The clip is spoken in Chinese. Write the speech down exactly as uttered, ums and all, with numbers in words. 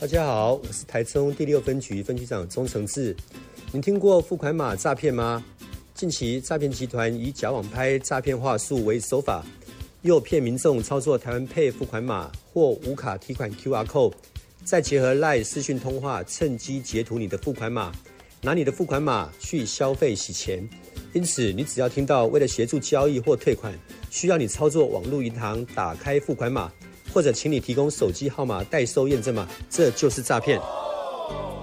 大家好，我是台中第六分局分局长钟成志。您听过付款码诈骗吗？近期诈骗集团以假网拍诈骗话术为手法，诱骗民众操作台湾 Pay 付款码或无卡提款 Q R code， 再结合 LINE 视讯通话，趁机截图你的付款码，拿你的付款码去消费洗钱。因此，你只要听到为了协助交易或退款，需要你操作网络银行打开付款码，或者请你提供手机号码代收验证码，这就是诈骗。